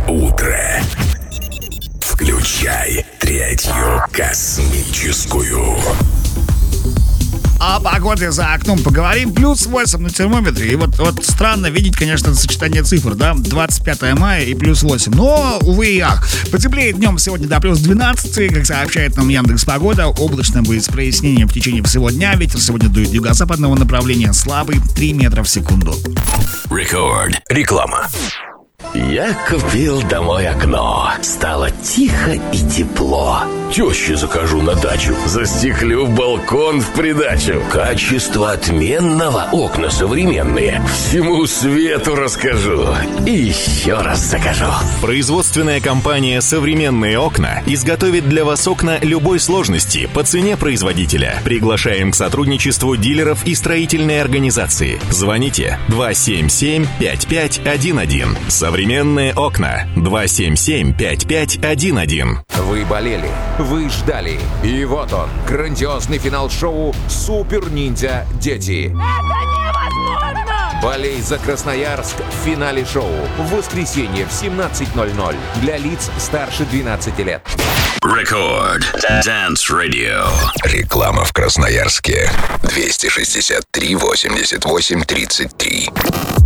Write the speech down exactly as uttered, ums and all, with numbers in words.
утро. Включай третью космическую. О погоде за окном поговорим. Плюс восемь на термометре. И вот, вот странно видеть, конечно, сочетание цифр, да? двадцать пятое мая и плюс восемь. Но, увы и ах. Потеплеет днем сегодня до плюс двенадцати. Как сообщает нам Яндекс.Погода, облачно будет с прояснением в течение всего дня. Ветер сегодня дует юго-западного направления, слабый, три метра в секунду. Рекорд. Реклама. Я купил домой окно. Стало тихо и тепло. Теще закажу на дачу. Застеклю балкон в придачу. Качество отменного. Окна современные. Всему свету расскажу. И еще раз закажу. Производственная компания «Современные окна» изготовит для вас окна любой сложности по цене производителя. Приглашаем к сотрудничеству дилеров и строительной организации. Звоните два семь семь пять пять один один. Современные окна. два семь семь пять пять один один. Вы болели, вы ждали. И вот он, грандиозный финал шоу «Супер Ниндзя Дети». Это невозможно! Болей за Красноярск в финале шоу в воскресенье в семнадцать ноль ноль для лиц старше двенадцати лет. Рекорд. Dance Radio. Реклама в Красноярске. двести шестьдесят три восемьдесят восемь тридцать три.